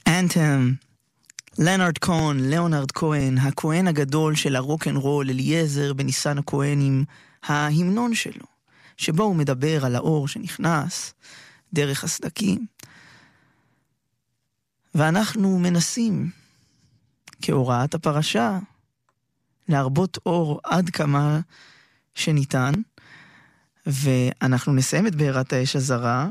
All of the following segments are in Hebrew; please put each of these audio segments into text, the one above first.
Anthem, ליאונרד כהן, הכהן הגדול של הרוק-אנד-רול, אליעזר בניסן הכהן, עם ההמנון שלו, שבו הוא מדבר על האור שנכנס דרך הסדקים. ואנחנו מנסים, כהוראת הפרשה, להרבות אור עד כמה שניתן, ואנחנו נסיים את בעירת האש הזרה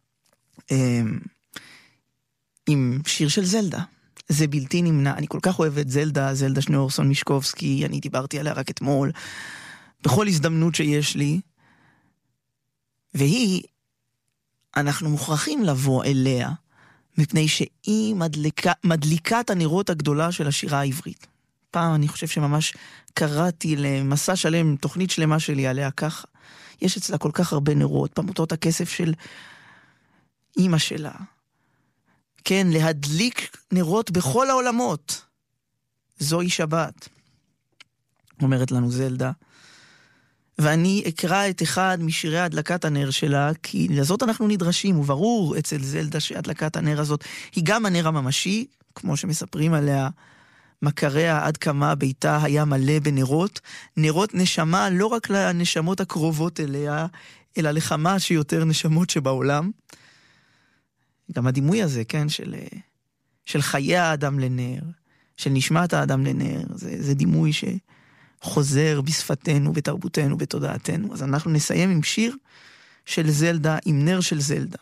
עם שיר של זלדה. זה בלתי נמנע. אני כל כך אוהב את זלדה שניאורסון מישקובסקי, אני דיברתי עליה רק אתמול, בכל הזדמנות שיש לי, והיא, אנחנו מוכרחים לבוא אליה, מפני שהיא מדליקת הנרות הגדולה של השירה העברית. פעם אני חושב שממש קראתי למסע שלם, תוכנית שלמה שלי עליה ככה. יש אצלה כל כך הרבה נרות, פמוטות הכסף של אמא שלה. כן, להדליק נרות בכל העולמות. זוהי שבת, אומרת לנו זלדה. ואני אקרא את אחד משירי הדלקת הנר שלה, כי לזאת אנחנו נדרשים, וברור אצל זלדה שהדלקת הנר הזאת היא גם הנר הממשי, כמו שמספרים עליה מכריה עד כמה ביתה היה מלא בנרות, נרות נשמה לא רק לנשמות הקרובות אליה, אלא לכמה שיותר נשמות שבעולם. גם הדימוי הזה, כן, של חיי האדם לנר, של נשמת האדם לנר, זה דימוי שחוזר בשפתנו, בתרבותנו, בתודעתנו. אז אנחנו נסיים עם שיר של זלדה, עם נר של זלדה.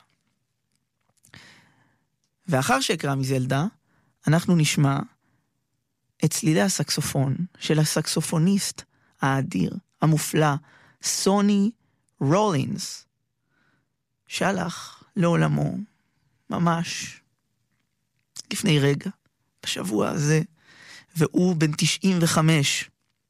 ואחר שאקרא מזלדה, אנחנו נשמע את צלילי הסקסופון של הסקסופוניסט האדיר, המופלא, סוני רולינס, שהלך לעולמו ממש לפני רגע, בשבוע הזה, והוא בן 95.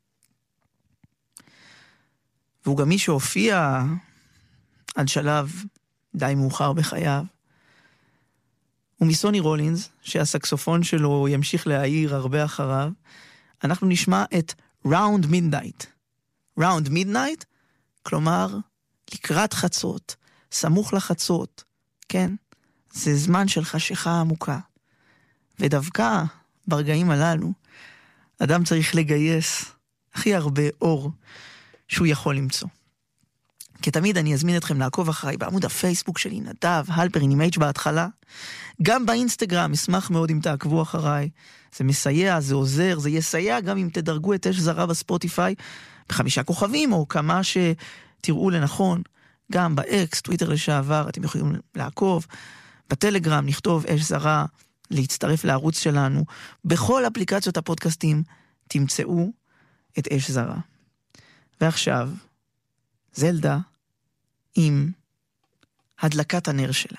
והוא גם מי שהופיע עד שלב די מאוחר בחייו. ומסוני רולינס, שהסקסופון שלו ימשיך להעיר הרבה אחריו, אנחנו נשמע את Round Midnight. Round Midnight, כלומר, לקראת חצות, סמוך לחצות, כן? זה זמן של חשיכה עמוקה. ודווקא ברגעים הללו, אדם צריך לגייס הכי הרבה אור שהוא יכול למצוא. כתמיד אני אזמין אתכם לעקוב אחריי בעמוד הפייסבוק שלי, נדב, הלפרין עם H בהתחלה. גם באינסטגרם, אשמח מאוד אם תעקבו אחריי. זה מסייע, זה עוזר, זה יסייע גם אם תדרגו את אש זרה בספוטיפיי, ב5 כוכבים או כמה שתראו לנכון. גם באקס, טוויטר לשעבר, אתם יכולים לעקוב. בטלגרם נכתוב אש זרה, להצטרף לערוץ שלנו. בכל אפליקציות הפודקאסטים תמצאו את אש זרה. ועכשיו, זלדה עם הדלקת הנר שלה.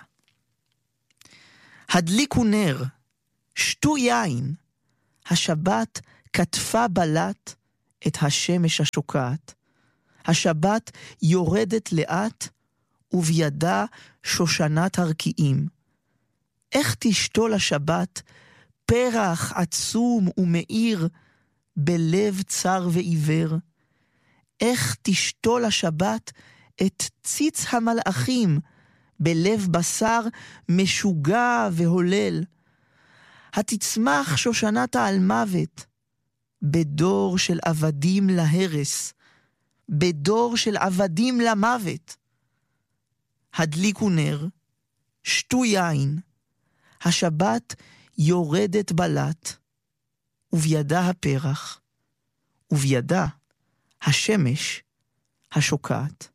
הדליקו נר, שתו יין, השבת כתפה בלט את השמש השוקעת. השבת יורדת לאט, ובידה שושנת הרקיעים. איך תשתול השבת פרח עצום ומאיר בלב צר ועיוור? איך תשתול השבת את ציץ המלאכים בלב בשר משוגע והולל? התצמח שושנת העל מוות בדור של עבדים להרס, בדור של עבדים למוות. הדליקו נר, שתו יין, השבת יורדת בלט, ובידה הפרח, ובידה השמש השוקעת.